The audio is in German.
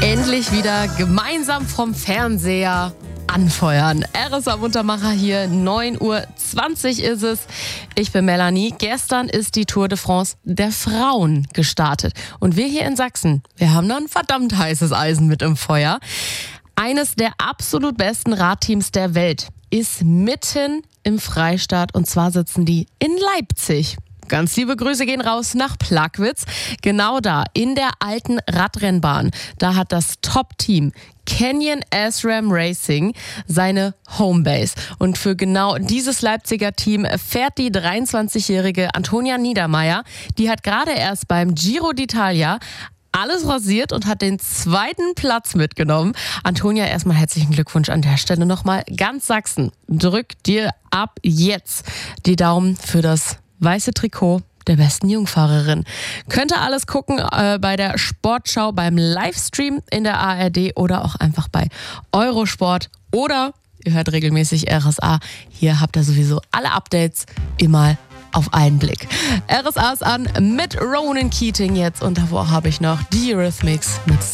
Endlich wieder gemeinsam vom Fernseher anfeuern. RSA Muntermacher hier, 9:20 Uhr ist es. Ich bin Melanie. Gestern ist die Tour de France der Frauen gestartet. Und wir hier in Sachsen, wir haben da ein verdammt heißes Eisen mit im Feuer. Eines der absolut besten Radteams der Welt ist mitten im Freistaat, und zwar sitzen die in Leipzig. Ganz liebe Grüße gehen raus nach Plagwitz. Genau da, in der alten Radrennbahn, da hat das Top-Team Canyon SRAM Racing seine Homebase. Und für genau dieses Leipziger Team fährt die 23-jährige Antonia Niedermeier. Die hat gerade erst beim Giro d'Italia alles rasiert und hat den 2. Platz mitgenommen. Antonia, erstmal herzlichen Glückwunsch an der Stelle nochmal. Ganz Sachsen drückt dir ab jetzt die Daumen für das weiße Trikot der besten Jungfahrerin. Könnt ihr alles gucken bei der Sportschau, beim Livestream in der ARD oder auch einfach bei Eurosport. Oder ihr hört regelmäßig RSA. Hier habt ihr sowieso alle Updates immer auf einen Blick. RSA ist an mit Ronan Keating jetzt, und davor habe ich noch die Eurythmics mit